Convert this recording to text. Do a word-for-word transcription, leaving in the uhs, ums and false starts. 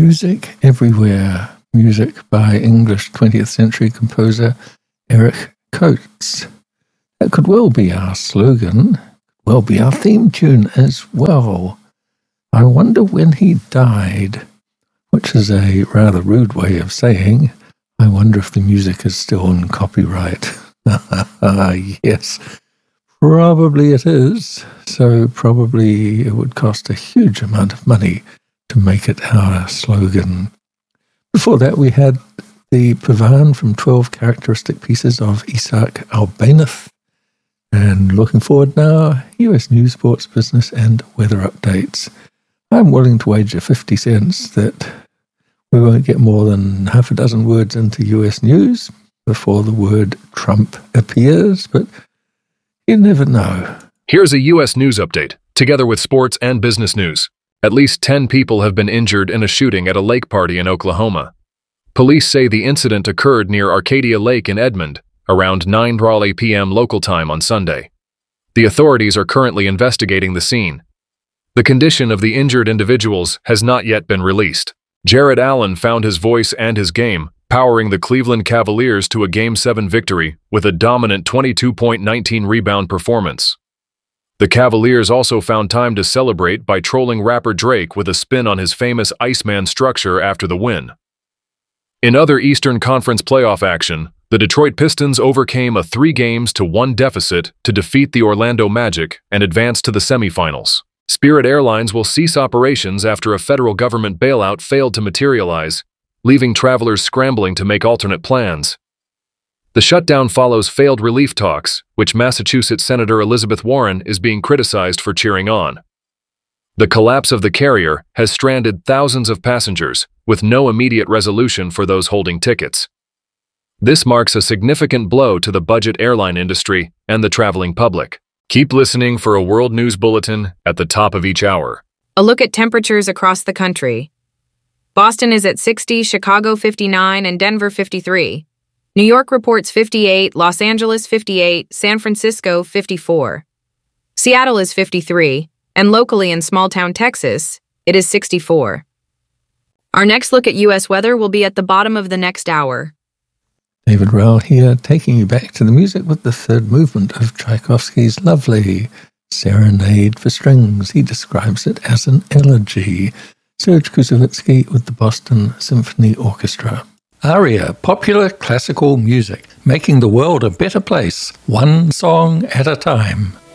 Music Everywhere. Music by English twentieth century composer Eric Coates. That could well be our slogan, well be our theme tune as well. I wonder when he died, which is a rather rude way of saying, I wonder if the music is still on copyright. Yes, probably it is. So probably it would cost a huge amount of money to make it our slogan. Before that, we had the Pavan from twelve Characteristic Pieces of Isaac Albéniz. And looking forward now, U S news, sports, business, and weather updates. I'm willing to wager fifty cents that we won't get more than half a dozen words into U S news before the word Trump appears, but you never know. Here's a U S news update, together with sports and business news. At least ten people have been injured in a shooting at a lake party in Oklahoma. Police say the incident occurred near Arcadia Lake in Edmond, around nine p m local time on Sunday. The authorities are currently investigating the scene. The condition of the injured individuals has not yet been released. Jared Allen found his voice and his game, powering the Cleveland Cavaliers to a Game seven victory with a dominant twenty-two point one nine rebound performance. The Cavaliers also found time to celebrate by trolling rapper Drake with a spin on his famous Iceman structure after the win. In other Eastern Conference playoff action, the Detroit Pistons overcame a three games to one deficit to defeat the Orlando Magic and advance to the semifinals. Spirit Airlines will cease operations after a federal government bailout failed to materialize, leaving travelers scrambling to make alternate plans. The shutdown follows failed relief talks, which Massachusetts Senator Elizabeth Warren is being criticized for cheering on. The collapse of the carrier has stranded thousands of passengers, with no immediate resolution for those holding tickets. This marks a significant blow to the budget airline industry and the traveling public. Keep listening for a World News Bulletin at the top of each hour. A look at temperatures across the country. Boston is at sixty, Chicago fifty-nine, and Denver fifty-three. New York reports fifty-eight, Los Angeles fifty-eight, San Francisco fifty-four. Seattle is fifty-three, and locally in small-town Texas, it is sixty-four. Our next look at U S weather will be at the bottom of the next hour. David Rowell here, taking you back to the music with the third movement of Tchaikovsky's lovely Serenade for Strings. He describes it as an elegy. Serge Koussevitzky with the Boston Symphony Orchestra. Aria, popular classical music, making the world a better place, one song at a time.